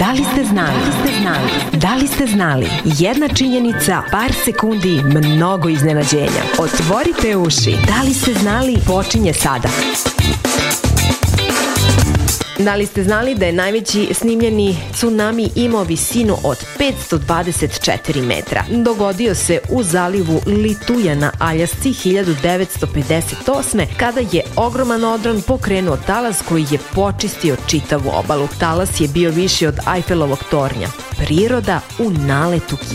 Da li ste znali? Da li ste znali? Jedna činjenica, par sekundi, mnogo iznenađenja. Otvorite uši. Da li ste znali? Počinje sada. Da li ste znali da je najveći snimljeni tsunami imao visinu od 524 metra? Dogodio se u zalivu Lituja na Aljasci 1958. kada je ogroman odron pokrenuo talas koji je počistio čitavu obalu. Talas je bio viši od Ajfelovog tornja. Priroda u naletu